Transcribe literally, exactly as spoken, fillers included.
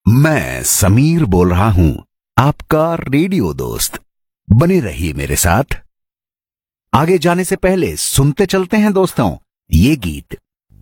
मैं समीर बोल रहा हूं, आपका रेडियो दोस्त। बने रहिए मेरे साथ। आगे जाने से पहले सुनते चलते हैं दोस्तों ये गीत।